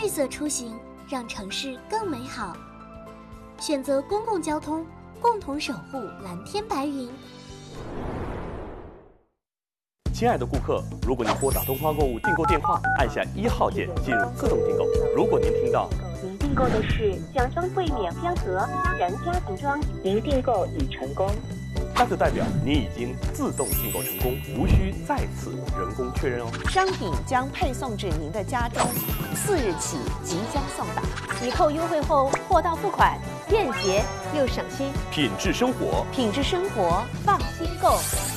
色出行，让城市更美好。选择公共交通，共同守护蓝天白云。 亲爱的顾客，如果您拨打东方购物订购电话，按下1号键进入自动订购。如果您听到您订购的是奖装柜免标盒虾仁家庭装，您订购已成功， 那就代表您已经自动订购成功，无需再次人工确认哦。 商品将配送至您的家中，4日起即将送达。抵扣优惠后，货到付款，便捷又省心。 品质生活， 品质生活，放心购。